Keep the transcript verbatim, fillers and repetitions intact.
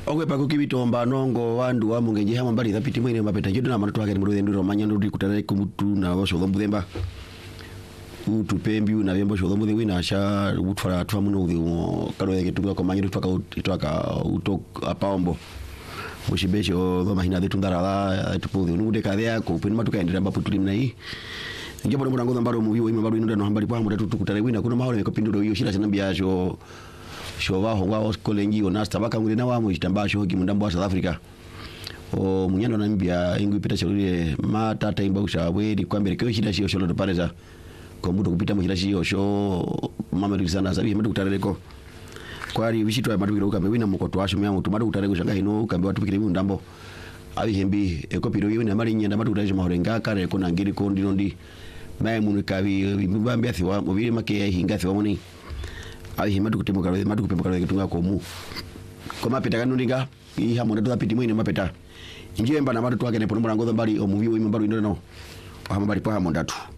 Ogwe pa kukibitomba nongo wandu wa mungenje hama mbali thapiti mwine mapeta njodo na manatu hake mrude nduro manya nduri kutana kumutu na washo dhombu themba utu pembi na vyembo sho dhombu wina sha utfara twa muno uthi kalo yake tunga kwa manya twaka itwaka uto apaombo mushibeshe dhoma hina dhitu ndara la tuputhi unude kadhia ko peni matuka endera mbapo tuli mna hii nje bodo murango dhambaro mu hiyo imabaro ino no hambali pa mu tatu tukutana wina kuna mahole ko pindudo hiyo shira sinambia sho shova hongwa kolengi onasta baka ngure na wamu itambasho hoki mundambo wa South Africa o munyando na mbia ingu ipita chalule mata taimba ushawe di kwambere kyo shida shio sholo pareza ko mudo kupita mu shida shio sho mama risana sabi madu kutareleko kwari wishitwa ya madu kiroka bewina mukoto washo mya mutu madu kutareleko shanga hino kambe watu pikire mundambo abi hembi e kopiro yone mali nyenda madu kutaje mahorenga kare ko nangiri ko ndino ndi mai munu kabi mbambia thiwa mubiri make hinga thiwa muni ahi madu kutemuka madu kupembuka kitunga ko mu ko mapeta kanundinga i hamonda to apiti mwine mapeta njemba na madu twake ne pono murango mbali o muvi o mbali ino no pa mbali pa hamonda tu